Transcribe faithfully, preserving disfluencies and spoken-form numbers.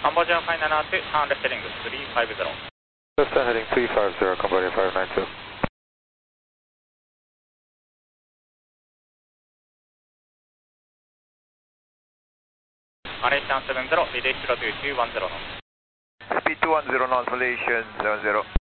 Cambodia five nine two, turn left heading three five zero. Left heading three five zero, Cambodia five nine two. Malaysian seven zero, relay zero to two one zero knots. Speed two one zero knots, Malaysian seven zero.